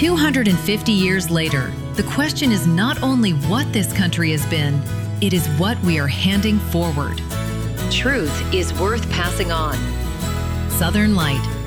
250 years later, the question is not only what this country has been, it is what we are handing forward. Truth is worth passing on. Southern Light.